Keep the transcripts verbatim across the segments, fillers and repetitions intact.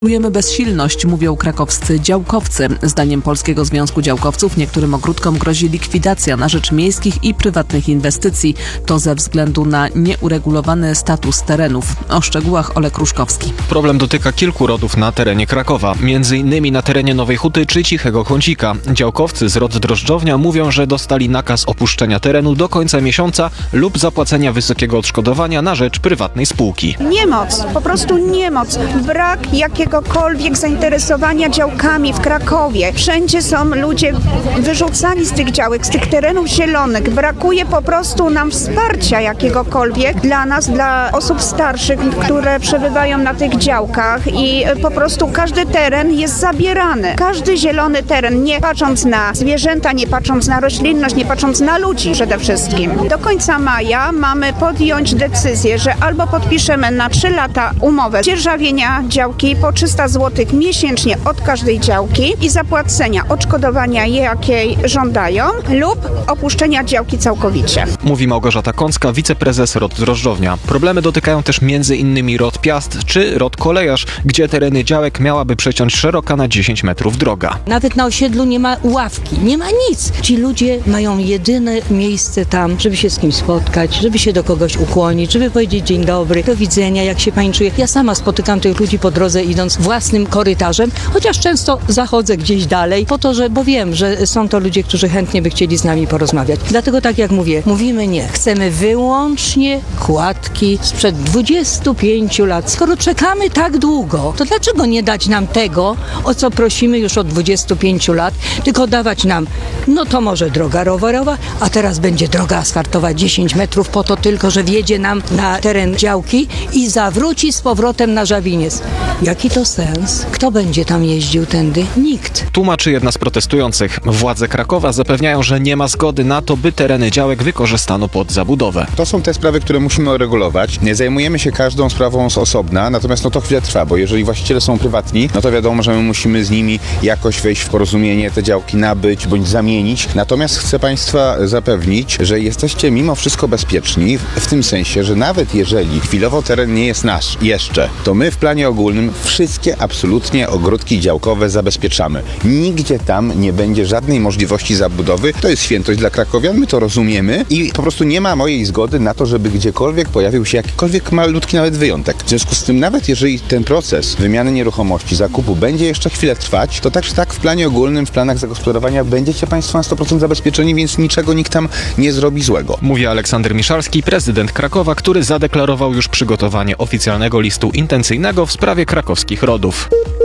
Czujemy bezsilność, mówią krakowscy działkowcy. Zdaniem Polskiego Związku Działkowców niektórym ogródkom grozi likwidacja na rzecz miejskich i prywatnych inwestycji. To ze względu na nieuregulowany status terenów. O szczegółach Olek Ruszkowski. Problem dotyka kilku rodów na terenie Krakowa, między innymi na terenie Nowej Huty czy Cichego Kącika. Działkowcy z rod Drożdżownia mówią, że dostali nakaz opuszczenia terenu do końca miesiąca lub zapłacenia wysokiego odszkodowania na rzecz prywatnej spółki. Niemoc, po prostu niemoc. Brak jakiegokolwiek zainteresowania działkami w Krakowie. Wszędzie są ludzie wyrzucani z tych działek, z tych terenów zielonych. Brakuje po prostu nam wsparcia jakiegokolwiek dla nas, dla osób starszych, które przebywają na tych działkach i po prostu każdy teren jest zabierany. Każdy zielony teren, nie patrząc na zwierzęta, nie patrząc na roślinność, nie patrząc na ludzi przede wszystkim. Do końca maja mamy podjąć decyzję, że albo podpiszemy na trzy lata umowę dzierżawienia działki po trzysta złotych miesięcznie od każdej działki i zapłacenia odszkodowania, jakiej żądają, lub opuszczenia działki całkowicie. Mówi Małgorzata Kącka, wiceprezes rod Drożdżownia. Problemy dotykają też między innymi rod Piast czy rod Kolejarz, gdzie tereny działek miałaby przeciąć szeroka na dziesięć metrów droga. Nawet na osiedlu nie ma ławki, nie ma nic. Ci ludzie mają jedyne miejsce tam, żeby się z kimś spotkać, żeby się do kogoś ukłonić, żeby powiedzieć dzień dobry, do widzenia, jak się pani czuje. Ja sama spotykam tych ludzi po drodze, idąc własnym korytarzem, chociaż często zachodzę gdzieś dalej, po to, że, bo wiem, że są to ludzie, którzy chętnie by chcieli z nami porozmawiać. Dlatego tak jak mówię, mówimy nie. Chcemy wyłącznie kładki sprzed dwudziestu pięciu lat. Skoro czekamy tak długo, to dlaczego nie dać nam tego, o co prosimy już od dwudziestu pięciu lat, tylko dawać nam, no to może droga rowerowa, a teraz będzie droga asfaltowa dziesięć metrów po to tylko, że wjedzie nam na teren działki i zawróci z powrotem na Żabiniec. Jaki to sens? Kto będzie tam jeździł tędy? Nikt. Tłumaczy jedna z protestujących. Władze Krakowa zapewniają, że nie ma zgody na to, by tereny działek wykorzystano pod zabudowę. To są te sprawy, które musimy uregulować. Nie zajmujemy się każdą sprawą z osobna, natomiast no to chwilę trwa, bo jeżeli właściciele są prywatni, no to wiadomo, że my musimy z nimi jakoś wejść w porozumienie, te działki nabyć bądź zamienić. Natomiast chcę Państwa zapewnić, że jesteście mimo wszystko bezpieczni, w tym sensie, że nawet jeżeli chwilowo teren nie jest nasz jeszcze, to my w planie ogólnym wszystkie absolutnie ogródki działkowe zabezpieczamy. Nigdzie tam nie będzie żadnej możliwości zabudowy. To jest świętość dla krakowian, my to rozumiemy i po prostu nie ma mojej zgody na to, żeby gdziekolwiek pojawił się jakikolwiek malutki nawet wyjątek. W związku z tym, nawet jeżeli ten proces wymiany nieruchomości, zakupu będzie jeszcze chwilę trwać, to tak czy tak w planie ogólnym, w planach zagospodarowania będziecie Państwo na sto procent zabezpieczeni, więc niczego nikt tam nie zrobi złego. Mówi Aleksander Miszalski, prezydent Krakowa, który zadeklarował już przygotowanie oficjalnego listu intencyjnego w sprawie krakowskich rodów.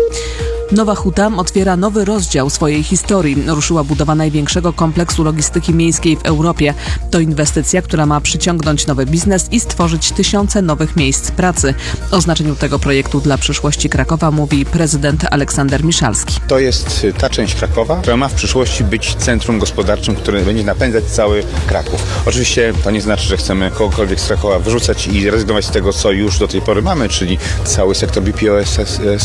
Nowa Huta otwiera nowy rozdział swojej historii. Ruszyła budowa największego kompleksu logistyki miejskiej w Europie. To inwestycja, która ma przyciągnąć nowy biznes i stworzyć tysiące nowych miejsc pracy. O znaczeniu tego projektu dla przyszłości Krakowa mówi prezydent Aleksander Miszalski. To jest ta część Krakowa, która ma w przyszłości być centrum gospodarczym, które będzie napędzać cały Kraków. Oczywiście to nie znaczy, że chcemy kogokolwiek z Krakowa wyrzucać i rezygnować z tego, co już do tej pory mamy, czyli cały sektor B P O S,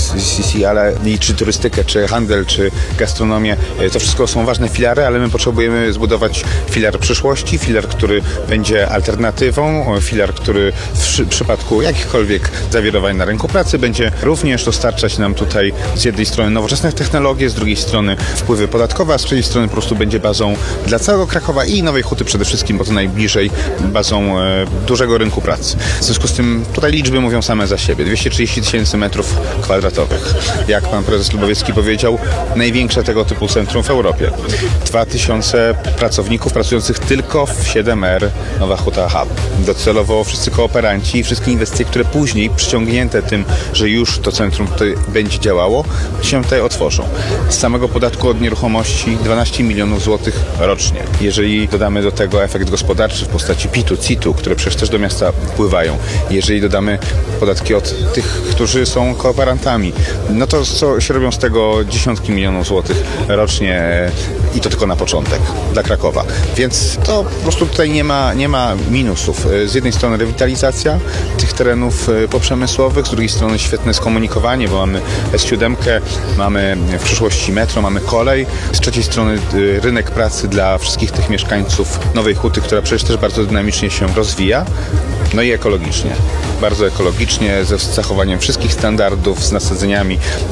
C C, ale i czy turystykę, czy handel, czy gastronomię. To wszystko są ważne filary, ale my potrzebujemy zbudować filar przyszłości, filar, który będzie alternatywą, filar, który w przypadku jakichkolwiek zawirowań na rynku pracy będzie również dostarczać nam tutaj z jednej strony nowoczesne technologie, z drugiej strony wpływy podatkowe, a z trzeciej strony po prostu będzie bazą dla całego Krakowa i Nowej Huty przede wszystkim, bo to najbliżej bazą e, dużego rynku pracy. W związku z tym tutaj liczby mówią same za siebie. dwieście trzydzieści tysięcy metrów kwadratowych. Jak pan prezes Lubowiecki powiedział, największe tego typu centrum w Europie. dwa tysiące pracowników pracujących tylko w siedem R Nowa Huta Hub. Docelowo wszyscy kooperanci i wszystkie inwestycje, które później przyciągnięte tym, że już to centrum tutaj będzie działało, się tutaj otworzą. Z samego podatku od nieruchomości dwanaście milionów złotych rocznie. Jeżeli dodamy do tego efekt gospodarczy w postaci P I T-u, C I T-u, które przecież też do miasta wpływają, jeżeli dodamy podatki od tych, którzy są kooperantami, no to co się robią z tego dziesiątki milionów złotych rocznie i to tylko na początek dla Krakowa. Więc to po prostu tutaj nie ma, nie ma minusów. Z jednej strony rewitalizacja tych terenów poprzemysłowych, z drugiej strony świetne skomunikowanie, bo mamy S siedem, mamy w przyszłości metro, mamy kolej. Z trzeciej strony rynek pracy dla wszystkich tych mieszkańców Nowej Huty, która przecież też bardzo dynamicznie się rozwija. No i ekologicznie. Bardzo ekologicznie, ze zachowaniem wszystkich standardów, z nasadzeniami